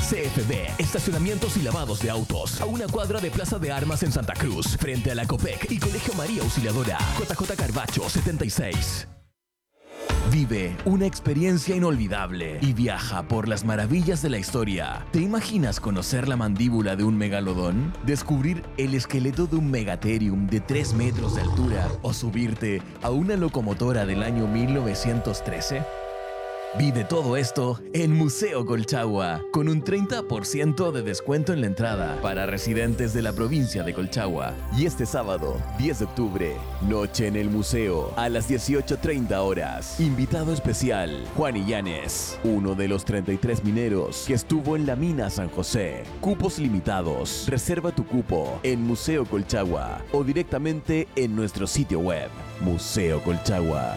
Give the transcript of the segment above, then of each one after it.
CFD, estacionamientos y lavados de autos. A una cuadra de Plaza de Armas en Santa Cruz, frente a la Copec y Colegio María Auxiliadora. JJ Carbacho 76. Vive una experiencia inolvidable y viaja por las maravillas de la historia. ¿Te imaginas conocer la mandíbula de un megalodón? ¿Descubrir el esqueleto de un megatherium de 3 metros de altura? ¿O subirte a una locomotora del año 1913? Vive todo esto en Museo Colchagua, con un 30% de descuento en la entrada para residentes de la provincia de Colchagua. Y este sábado, 10 de octubre, noche en el museo, a las 18:30 horas. Invitado especial, Juan Illanes, uno de los 33 mineros que estuvo en la mina San José. Cupos limitados. Reserva tu cupo en Museo Colchagua o directamente en nuestro sitio web, Museo Colchagua.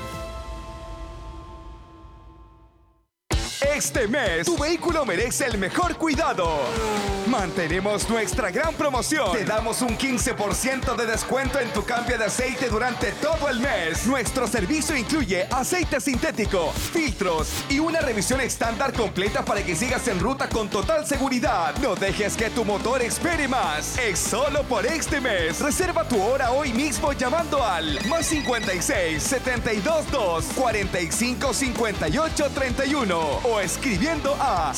Este mes, tu vehículo merece el mejor cuidado. Mantenemos nuestra gran promoción. Te damos un 15% de descuento en tu cambio de aceite durante todo el mes. Nuestro servicio incluye aceite sintético, filtros y una revisión estándar completa para que sigas en ruta con total seguridad. No dejes que tu motor espere más. Es solo por este mes. Reserva tu hora hoy mismo llamando al +56 722 45 58 31 o escribiendo a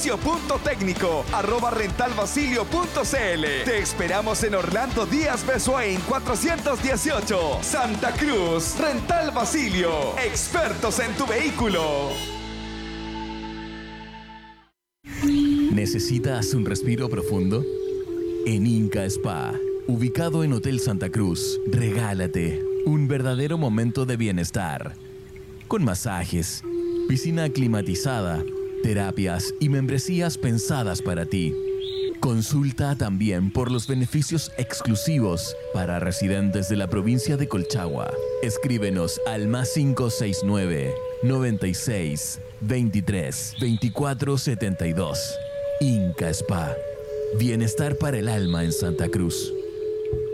servicio.técnico@rentalbasilio.cl. Te esperamos en Orlando Díaz Besoain 418, Santa Cruz. Rental Basilio, expertos en tu vehículo. ¿Necesitas un respiro profundo? En Inca Spa, ubicado en Hotel Santa Cruz, regálate un verdadero momento de bienestar. Con masajes, piscina climatizada, terapias y membresías pensadas para ti. Consulta también por los beneficios exclusivos para residentes de la provincia de Colchagua. Escríbenos al +569 96 23 24 72. Inca Spa. Bienestar para el alma en Santa Cruz.